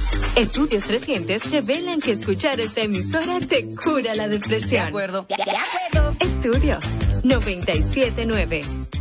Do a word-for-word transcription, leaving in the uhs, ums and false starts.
Estudios recientes revelan que escuchar esta emisora te cura la depresión. De acuerdo. Estudio noventa y siete nueve.